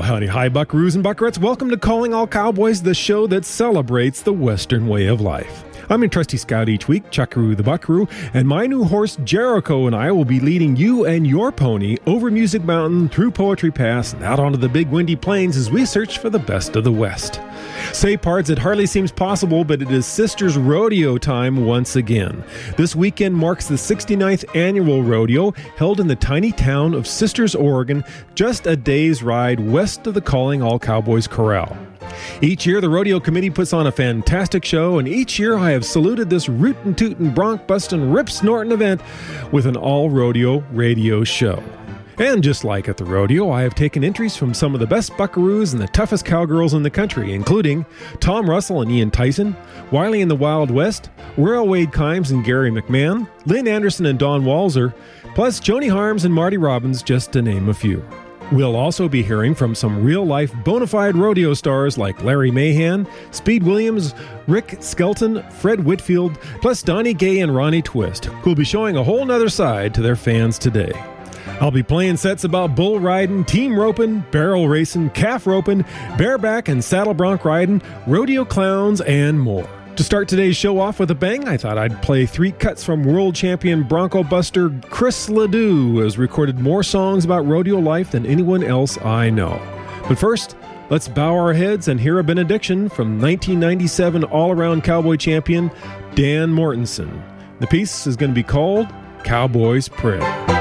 Howdy, hi, buckaroos and buckarettes. Welcome to Calling All Cowboys, the show that celebrates the Western way of life. I'm your trusty scout each week, Chuckaroo the Buckaroo, and my new horse Jericho and I will be leading you and your pony over Music Mountain, through Poetry Pass, and out onto the big windy plains as we search for the best of the West. Say parts, it hardly seems possible, but it is Sisters Rodeo time once again. This weekend marks the 69th annual rodeo held in the tiny town of Sisters, Oregon, just a day's ride west of the Calling All Cowboys Corral. Each year, the rodeo committee puts on a fantastic show, and each year I have saluted this rootin' tootin' bronc bustin' rip snortin' event with an all-rodeo radio show. And just like at the rodeo, I have taken entries from some of the best buckaroos and the toughest cowgirls in the country, including Tom Russell and Ian Tyson, Wiley and the Wild West, Royal Wade Kimes and Gary McMahon, Lynn Anderson and Don Walzer, plus Joni Harms and Marty Robbins, just to name a few. We'll also be hearing from some real-life bona fide rodeo stars like Larry Mahan, Speed Williams, Rick Skelton, Fred Whitfield, plus Donnie Gay and Ronnie Twist, who'll be showing a whole nother side to their fans today. I'll be playing sets about bull riding, team roping, barrel racing, calf roping, bareback and saddle bronc riding, rodeo clowns, and more. To start today's show off with a bang, I thought I'd play 3 cuts from world champion Bronco Buster Chris Ledoux, who has recorded more songs about rodeo life than anyone else I know. But first, let's bow our heads and hear a benediction from 1997 all-around cowboy champion Dan Mortensen. The piece is going to be called Cowboy's Prayer.